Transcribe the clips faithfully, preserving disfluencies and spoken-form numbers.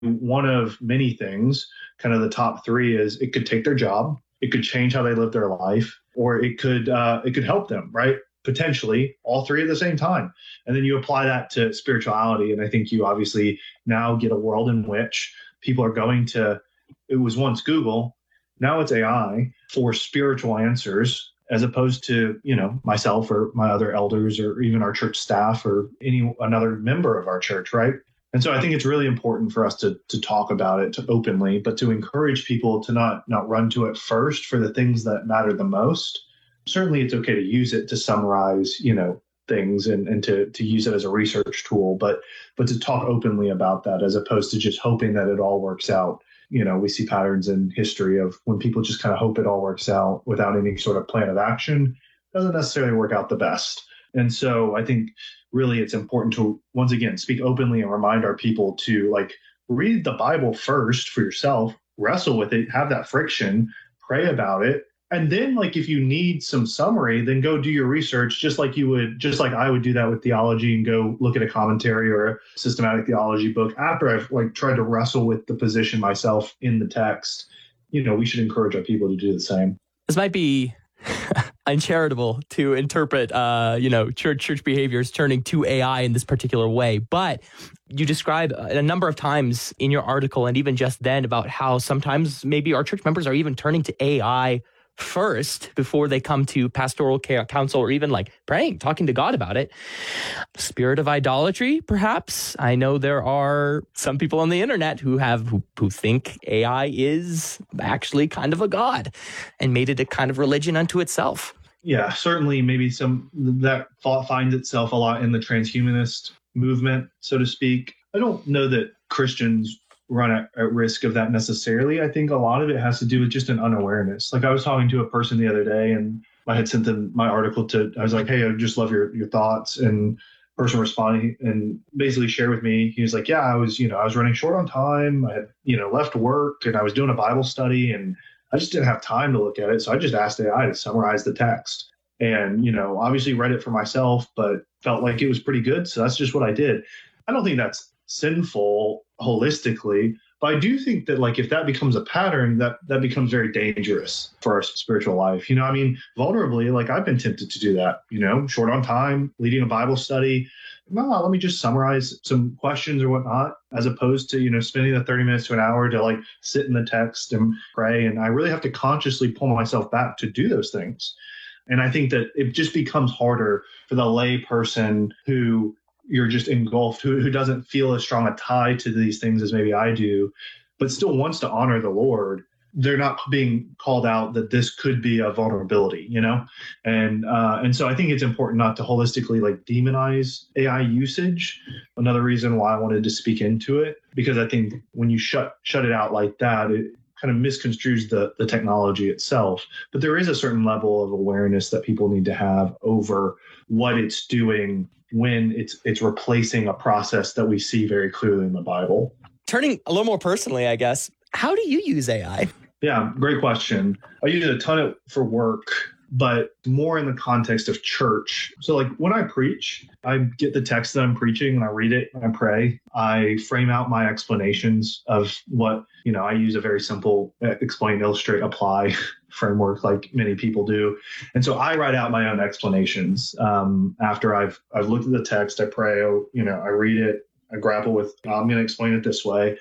one of many things, kind of the top three is it could take their job, it could change how they live their life, or it could uh, it could help them, right? Potentially all three at the same time. And then you apply that to spirituality. And I think you obviously now get a world in which people are going to, it was once Google, now it's A I for spiritual answers, as opposed to, you know, myself or my other elders or even our church staff or any another member of our church, right? And so I think it's really important for us to to talk about it to openly, but to encourage people to not not run to it first for the things that matter the most. Certainly it's okay to use it to summarize, you know, things and, and to to use it as a research tool, but but to talk openly about that as opposed to just hoping that it all works out. You know, we see patterns in history of when people just kind of hope it all works out without any sort of plan of action, doesn't necessarily work out the best. And so I think really it's important to, once again, speak openly and remind our people to like read the Bible first for yourself, wrestle with it, have that friction, pray about it. And then like if you need some summary, then go do your research just like you would, just like I would do that with theology and go look at a commentary or a systematic theology book after I've like tried to wrestle with the position myself in the text. You know, we should encourage our people to do the same. This might be uncharitable to interpret, uh, you know, church church behaviors turning to A I in this particular way. But you describe a number of times in your article and even just then about how sometimes maybe our church members are even turning to A I first before they come to pastoral counsel or even like praying, talking to God about it. Spirit of idolatry, perhaps. I know there are some people on the internet who have who, who think A I is actually kind of a god and made it a kind of religion unto itself. Yeah, certainly maybe some that thought finds itself a lot in the transhumanist movement, so to speak. I don't know that Christians run at, at risk of that necessarily. I think a lot of it has to do with just an unawareness. Like I was talking to a person the other day and I had sent them my article to, I was like, hey, I just love your, your thoughts. And person responding and basically shared with me, he was like, yeah, I was, you know, I was running short on time. I had, you know, left work and I was doing a Bible study and I just didn't have time to look at it. So I just asked A I to summarize the text and, you know, obviously read it for myself, but felt like it was pretty good. So that's just what I did. I don't think that's sinful holistically, but I do think that like if that becomes a pattern, that that becomes very dangerous for our spiritual life. You know, I mean, vulnerably, like I've been tempted to do that, you know, short on time, leading a Bible study. No, let me just summarize some questions or whatnot, as opposed to, you know, spending the thirty minutes to an hour to like sit in the text and pray. And I really have to consciously pull myself back to do those things. And I think that it just becomes harder for the lay person who you're just engulfed, who, who doesn't feel as strong a tie to these things as maybe I do, but still wants to honor the Lord. They're not being called out that this could be a vulnerability, you know? And uh, and so I think it's important not to holistically like demonize A I usage. Another reason why I wanted to speak into it, because I think when you shut shut it out like that, it kind of misconstrues the, the technology itself. But there is a certain level of awareness that people need to have over what it's doing when it's it's replacing a process that we see very clearly in the Bible. Turning a little more personally, I guess, how do you use A I? Yeah, great question. I use it a ton of, for work, but more in the context of church. So like when I preach, I get the text that I'm preaching and I read it and I pray. I frame out my explanations of what, you know, I use a very simple explain, illustrate, apply framework like many people do. And so I write out my own explanations. Um, after I've I've looked at the text, I pray, you know, I read it, I grapple with, I'm going to explain it this way.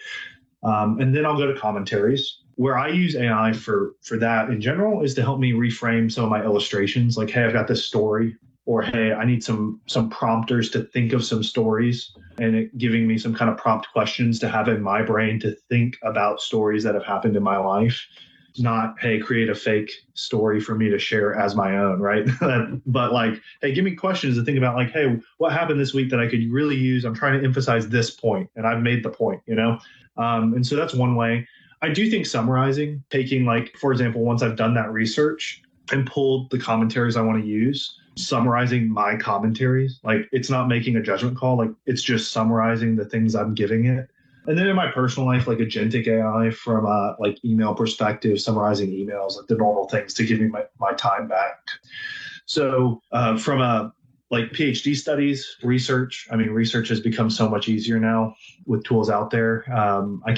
Um, and then I'll go to commentaries. Where I use A I for for that in general is to help me reframe some of my illustrations. Like, hey, I've got this story, or hey, I need some some prompters to think of some stories, and it giving me some kind of prompt questions to have in my brain to think about stories that have happened in my life. Not, hey, create a fake story for me to share as my own, right? But like, hey, give me questions to think about, like, hey, what happened this week that I could really use? I'm trying to emphasize this point, and I've made the point, you know? Um, and so that's one way. I do think summarizing, taking like, for example, once I've done that research and pulled the commentaries I want to use, summarizing my commentaries, like it's not making a judgment call, like it's just summarizing the things I'm giving it. And then in my personal life, like agentic A I from a like email perspective, summarizing emails, like the normal things to give me my, my time back. So uh, from a like PhD studies, research. I mean, research has become so much easier now with tools out there. Um, I